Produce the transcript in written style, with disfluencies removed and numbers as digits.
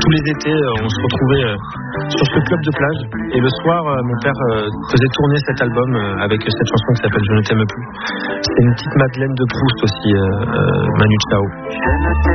tous les étés, on se retrouvait sur ce club de plage. Et le soir, mon père faisait tourner cet album avec cette chanson qui s'appelle Je ne t'aime plus. C'est une petite Madeleine de Proust aussi, Manu Chao.